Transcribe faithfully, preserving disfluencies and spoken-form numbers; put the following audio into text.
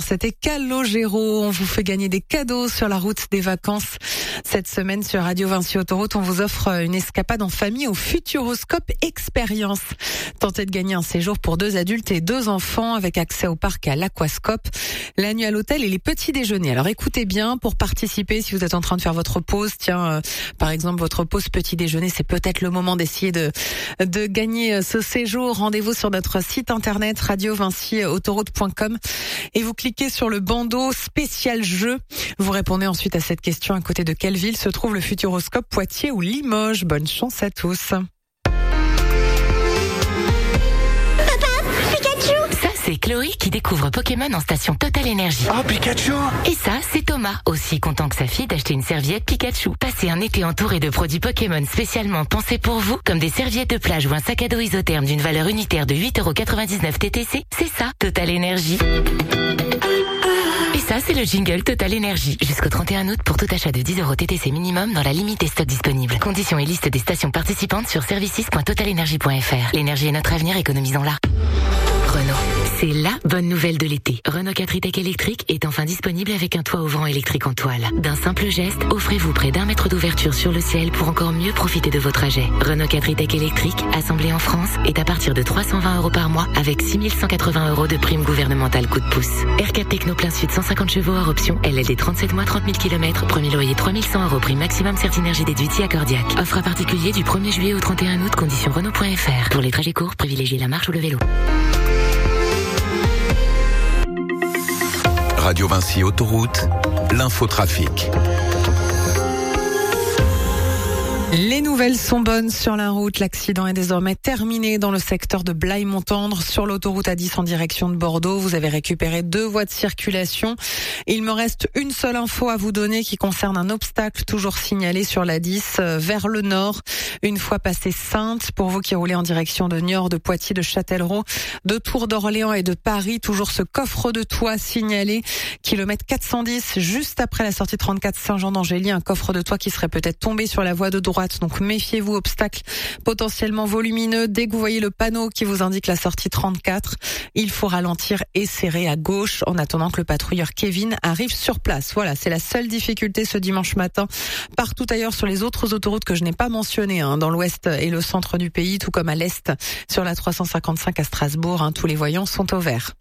C'était Calogero. On vous fait gagner des cadeaux sur la route des vacances. Cette semaine sur Radio Vinci Autoroute, on vous offre une escapade en famille au Futuroscope Expérience. Tentez de gagner un séjour pour deux adultes et deux enfants avec accès au parc et à l'aquascope, la nuit à l'hôtel et les petits déjeuners. Alors écoutez bien pour participer si vous êtes en train de faire votre pause. Tiens, euh, par exemple, votre pause petit déjeuner, c'est peut-être le moment d'essayer de, de gagner ce séjour. Rendez-vous sur notre site internet radio vinci autoroute point com et vous cliquez sur le bandeau spécial jeu. Vous répondez ensuite à cette question: à côté de quelle ville se trouve le Futuroscope, Poitiers ou Limoges? Bonne chance à tous. C'est Chloé qui découvre Pokémon en station Total Energy. Oh, Pikachu! Et ça, c'est Thomas, aussi content que sa fille d'acheter une serviette Pikachu. Passez un été entouré de produits Pokémon spécialement pensés pour vous, comme des serviettes de plage ou un sac à dos isotherme d'une valeur unitaire de huit euros quatre-vingt-dix-neuf T T C. C'est ça, Total Energy. Et ça, c'est le jingle Total Energy. Jusqu'au trente et un août pour tout achat de dix euros T T C minimum dans la limite des stocks disponibles. Conditions et liste des stations participantes sur services point total energy point f r. L'énergie est notre avenir, économisons-la. Renault. C'est la bonne nouvelle de l'été. Renault quatre e-Tech électrique est enfin disponible avec un toit ouvrant électrique en toile. D'un simple geste, offrez-vous près d'un mètre d'ouverture sur le ciel pour encore mieux profiter de vos trajets. Renault quatre e-Tech électrique, assemblé en France, est à partir de trois cent vingt euros par mois avec six mille cent quatre-vingts euros de prime gouvernementale coup de pouce. R quatre Techno plein sud cent cinquante chevaux hors option, L L D trente-sept mois trente mille kilomètres, premier loyer trois mille cent euros, prime maximum Certinergie déduite si accordiaque. Offre à particulier du premier juillet au trente et un août, conditions Renault point f r. Pour les trajets courts, privilégiez la marche ou le vélo. Radio Vinci Autoroute, l'infotrafic. Les nouvelles sont bonnes sur la route. L'accident est désormais terminé dans le secteur de Blaye-Montendre. Sur l'autoroute A dix en direction de Bordeaux, vous avez récupéré deux voies de circulation. Il me reste une seule info à vous donner qui concerne un obstacle toujours signalé sur l'A dix vers le nord. Une fois passé Saintes, pour vous qui roulez en direction de Niort, de Poitiers, de Châtellerault, de Tours d'Orléans et de Paris, toujours ce coffre de toit signalé. Kilomètre quatre cent dix, juste après la sortie trente-quatre Saint-Jean-d'Angély, un coffre de toit qui serait peut-être tombé sur la voie de droite. Donc méfiez-vous, obstacle potentiellement volumineux. Dès que vous voyez le panneau qui vous indique la sortie trente-quatre, il faut ralentir et serrer à gauche en attendant que le patrouilleur Kevin arrive sur place. Voilà, c'est la seule difficulté ce dimanche matin. Partout ailleurs sur les autres autoroutes que je n'ai pas mentionnées, hein, dans l'ouest et le centre du pays, tout comme à l'est sur la trois cent cinquante-cinq à Strasbourg, hein, tous les voyants sont au vert.